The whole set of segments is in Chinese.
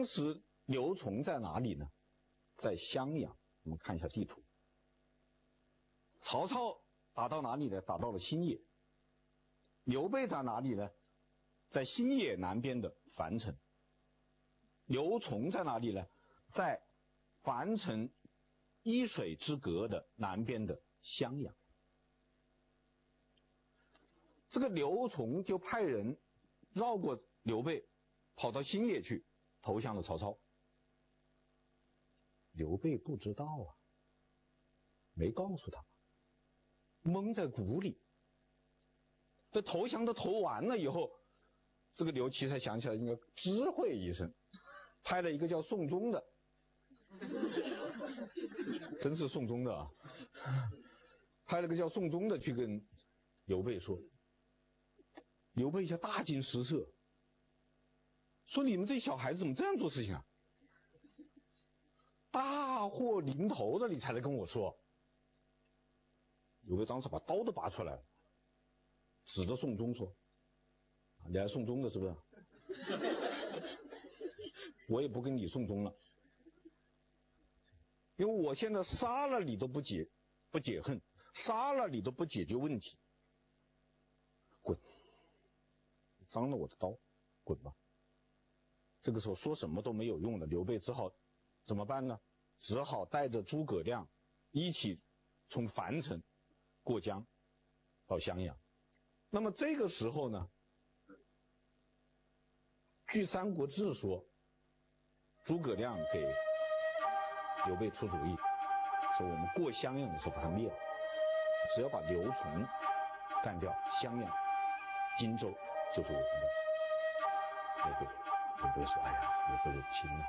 当时刘琮在哪里呢？在襄阳。我们看一下地图。曹操打到哪里呢？打到了新野。刘备在哪里呢？在新野南边的樊城。刘琮在哪里呢？在樊城一水之隔的南边的襄阳。这个刘琮就派人绕过刘备，跑到新野去投降了曹操。刘备不知道啊，没告诉他，蒙在鼓里。这投降都投完了以后，这个刘琦才想起来应该知会一声，派了一个叫宋忠的，真是宋忠的啊，派了个叫宋忠的去跟刘备说。刘备一下大惊失色，说你们这小孩子怎么这样做事情啊？大祸临头了你才来跟我说。刘备当时把刀都拔出来了，指着宋忠说，你还宋忠的是不是？我也不跟你宋忠了，因为我现在杀了你都不解恨，杀了你都不解决问题，滚，脏了我的刀，滚吧。这个时候说什么都没有用了，刘备只好怎么办呢？只好带着诸葛亮一起从樊城过江到襄阳。那么这个时候呢，据《三国志》说，诸葛亮给刘备出主意，说我们过襄阳的时候把他灭了，只要把刘琮干掉，襄阳、荆州就是我们的。刘备说：“哎呀，我不忍心了，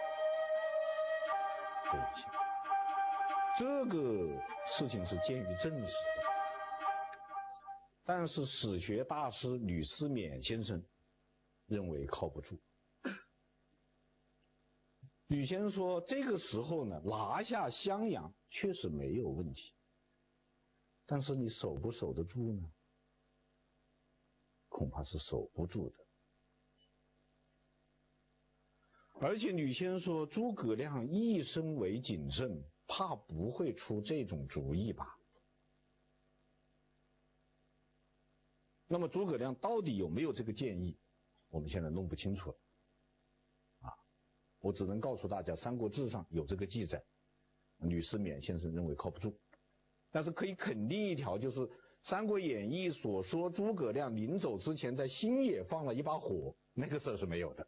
不忍心。”这个事情是鉴于正史的，但是史学大师吕思勉先生认为靠不住。吕先生说，这个时候呢，拿下襄阳确实没有问题，但是你守不守得住呢？恐怕是守不住的。而且吕先生说，诸葛亮一生为谨慎，怕不会出这种主意吧。那么诸葛亮到底有没有这个建议，我们现在弄不清楚了啊。我只能告诉大家，《三国志》上有这个记载，吕思勉先生认为靠不住。但是可以肯定一条，就是《三国演义》所说诸葛亮临走之前在新野放了一把火，那个事儿是没有的。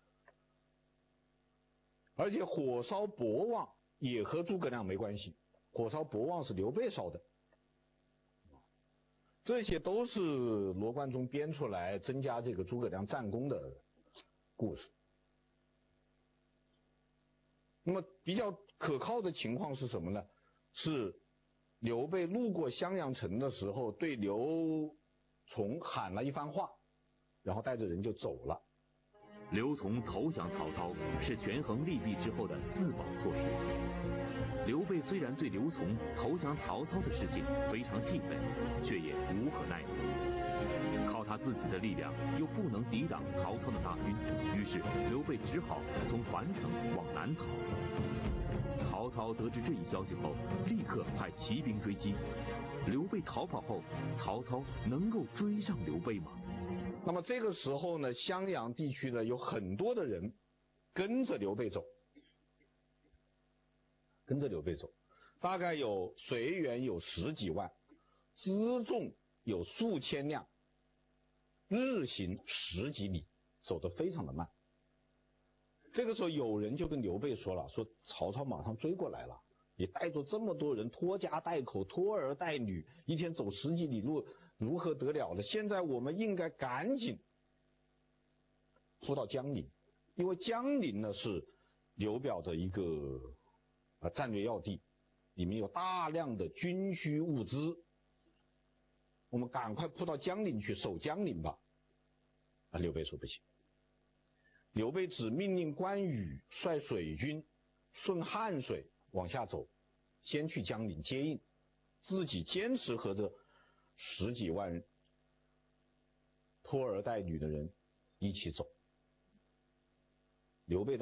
而且火烧博望也和诸葛亮没关系，火烧博望是刘备烧的。这些都是罗贯中编出来增加这个诸葛亮战功的故事。那么比较可靠的情况是什么呢？是刘备路过襄阳城的时候，对刘琮喊了一番话，然后带着人就走了。 刘琮投降曹操是权衡利弊之后的自保措施。刘备虽然对刘琮投降曹操的事情非常气愤，却也无可奈何。靠他自己的力量又不能抵挡曹操的大军，于是刘备只好从樊城往南逃。曹操得知这一消息后，立刻派骑兵追击。刘备逃跑后，曹操能够追上刘备吗？ 那么这个时候呢，襄阳地区呢有很多的人跟着刘备走，大概有随员有10几万，辎重有数千辆，日行10几里，走得非常的慢。这个时候有人就跟刘备说了，说曹操马上追过来了，你带着这么多人，拖家带口，拖儿带女，一天走10几里路，如何得了呢？现在我们应该赶紧扑到江陵，因为江陵呢是刘表的一个战略要地，里面有大量的军需物资，我们赶快扑到江陵去守江陵吧。刘备说不行，刘备只命令关羽率水军顺汉水往下走，先去江陵接应，自己坚持和着10几万拖儿带女的人一起走。刘备